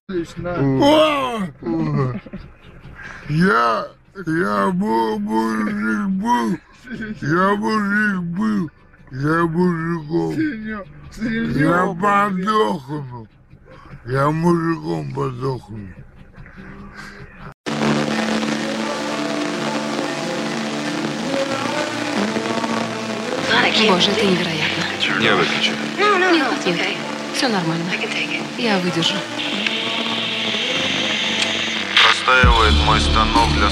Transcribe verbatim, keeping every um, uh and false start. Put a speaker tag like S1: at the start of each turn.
S1: О! Я, я был, мужик был, я мужик был, я мужиком, я подохну, я мужиком подохну.
S2: Боже, это невероятно.
S3: Я выключу.
S2: Нет, нет, все нормально. Я выдержу.
S3: Простаивает мой станок для